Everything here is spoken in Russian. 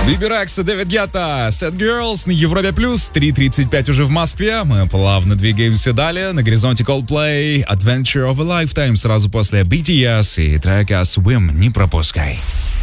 Биби Рекс и Дэвид Гетта, Sad Girls на Европе+, 3:35 уже в Москве. Мы плавно двигаемся далее. На горизонте Coldplay, Adventure of a Lifetime, сразу после BTS и трека Swim. Не пропускай.